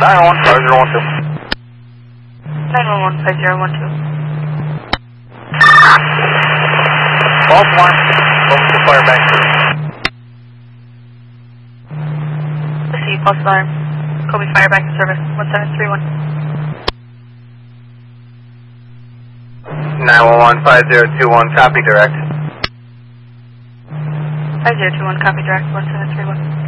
911 5012. False alarm. Focus to fire back service. Receive false alarm. Kobe fire back to service 1731. 911 5021, copy direct. 5021, copy direct 1731.